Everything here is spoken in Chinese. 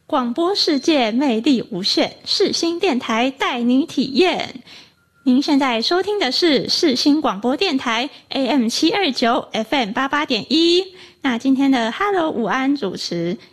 广播世界魅力无限，世新电台带你体验。您现在收听的是世新广播电台 AM729 FM88.1。那今天的 Hello 午安主持